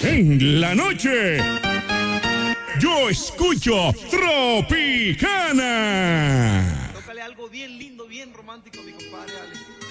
En la noche, yo escucho Tropicana. Tócale algo bien lindo, bien romántico, mi compadre Alex.